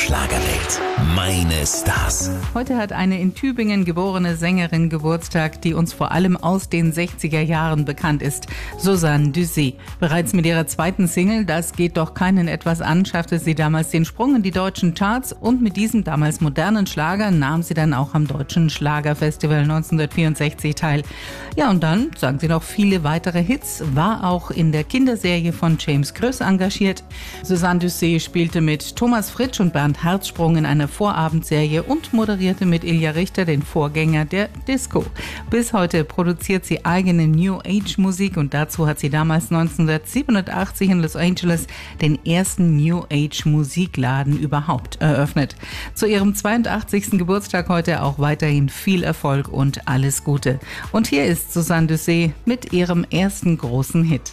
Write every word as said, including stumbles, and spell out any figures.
Schlagerwelt. Meine Stars. Heute hat eine in Tübingen geborene Sängerin Geburtstag, die uns vor allem aus den sechziger Jahren bekannt ist. Susanne Dusay. Bereits mit ihrer zweiten Single "Das geht doch keinen etwas an" schaffte sie damals den Sprung in die deutschen Charts und mit diesem damals modernen Schlager nahm sie dann auch am Deutschen Schlagerfestival neunzehnhundertvierundsechzig teil. Ja, und dann sang sie noch viele weitere Hits, war auch in der Kinderserie von James Kröss engagiert. Susanne Dusay spielte mit Thomas Fritsch und Bernd Harzsprung in einer Vorabendserie und moderierte mit Ilja Richter den Vorgänger der Disco. Bis heute produziert sie eigene New Age Musik und dazu hat sie damals neunzehnhundertsiebenundachtzig in Los Angeles den ersten New Age Musikladen überhaupt eröffnet. Zu ihrem zweiundachtzigsten Geburtstag heute auch weiterhin viel Erfolg und alles Gute. Und hier ist Susanne Dusay mit ihrem ersten großen Hit.